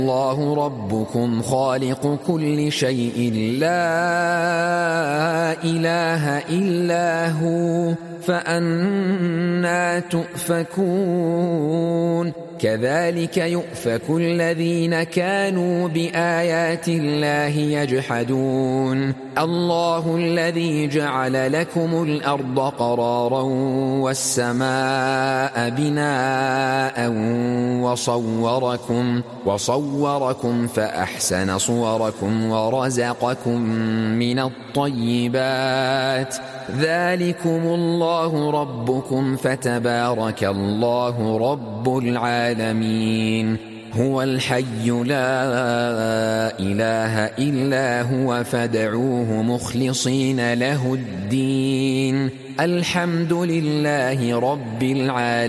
الله ربكم خالق كل شيء لا إله إلا هو فأنى تؤفكون كذلك يؤفك الذين كانوا بآيات الله يجحدون الله الذي جعل لكم الأرض قرارا والسماء بناء وصوركم فأحسن صوركم ورزقكم من الطيبات ذلكم الله ربكم فتبارك الله رب العالمين هو الحي لا إله إلا هو فادعوه مخلصين له الدين الحمد لله رب العالمين.